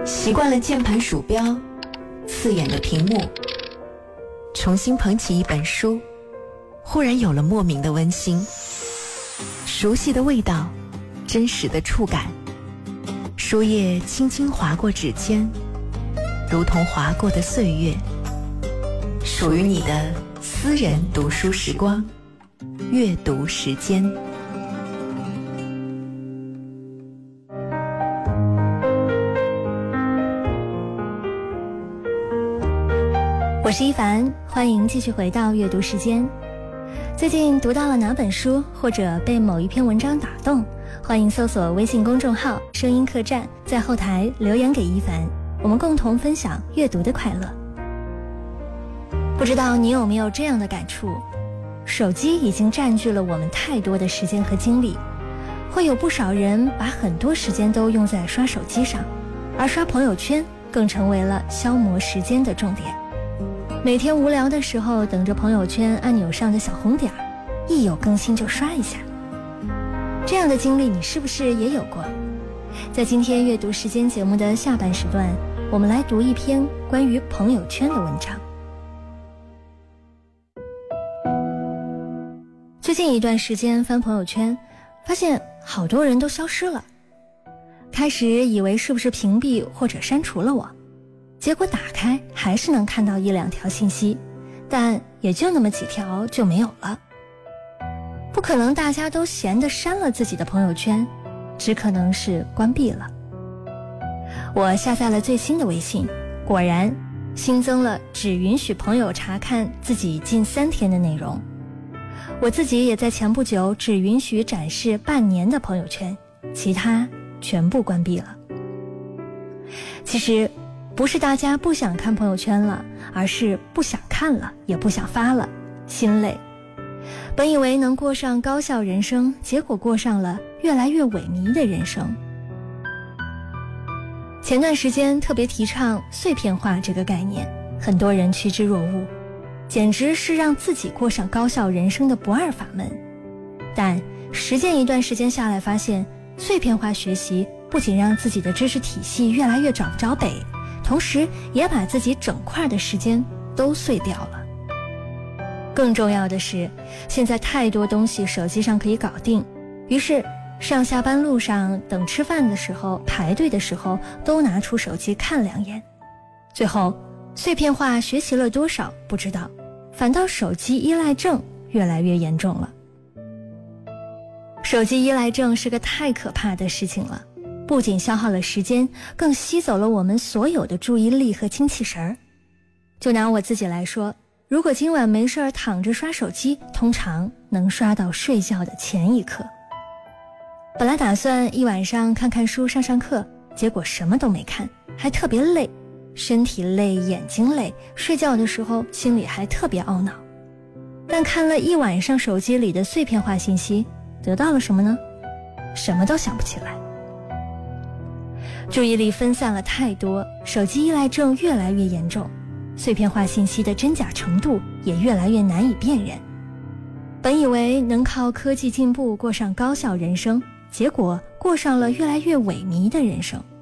习惯了键盘鼠标，刺眼的屏幕，重新捧起一本书，忽然有了莫名的温馨，熟悉的味道，真实的触感，书页轻轻划过指尖，如同划过的岁月，属于你的私人读书时光，阅读时间。 我是一凡，欢迎继续回到阅读时间。最近读到了哪本书，或者被某一篇文章打动，欢迎搜索微信公众号声音客栈，在后台留言给一凡，我们共同分享阅读的快乐。不知道你有没有这样的感触，手机已经占据了我们太多的时间和精力，会有不少人把很多时间都用在刷手机上，而刷朋友圈更成为了消磨时间的重点。每天无聊的时候，等着朋友圈按钮上的小红点，一有更新就刷一下。这样的经历你是不是也有过？在今天阅读时间节目的下半时段，我们来读一篇关于朋友圈的文章。最近一段时间翻朋友圈，发现好多人都消失了。开始以为是不是屏蔽或者删除了我，结果打开还是能看到一两条信息，但也就那么几条就没有了。不可能大家都闲得删了自己的朋友圈，只可能是关闭了。我下载了最新的微信，果然新增了只允许朋友查看自己近3天的内容。我自己也在前不久只允许展示半年的朋友圈，其他全部关闭了。其实不是大家不想看朋友圈了，而是不想看了，也不想发了，心累。本以为能过上高效人生，结果过上了越来越萎靡的人生。前段时间特别提倡碎片化这个概念，很多人趋之若鹜，简直是让自己过上高效人生的不二法门。但实践一段时间下来，发现碎片化学习不仅让自己的知识体系越来越找不着北，同时也把自己整块的时间都碎掉了。更重要的是，现在太多东西手机上可以搞定，于是上下班路上、等吃饭的时候、排队的时候都拿出手机看2眼。最后碎片化学习了多少不知道，反倒手机依赖症越来越严重了。手机依赖症是个太可怕的事情了，不仅消耗了时间，更吸走了我们所有的注意力和精气神儿。就拿我自己来说，如果今晚没事儿躺着刷手机，通常能刷到睡觉的前一刻。本来打算一晚上看看书、上上课，结果什么都没看，还特别累，身体累，眼睛累，睡觉的时候心里还特别懊恼。但看了一晚上手机里的碎片化信息，得到了什么呢？什么都想不起来。注意力分散了太多，手机依赖症越来越严重，碎片化信息的真假程度也越来越难以辨认。本以为能靠科技进步过上高效人生，结果过上了越来越萎靡的人生。